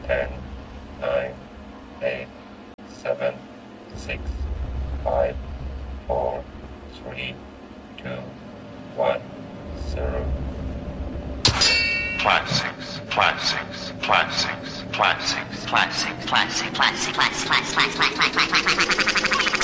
10, 9, 8, 7, 6, 5, 4, 3, 2, 1, 0. Classics, classics, classics, classics, classics, classic, classic, classic, classic, classic, classic, classic, classic, classic, classic.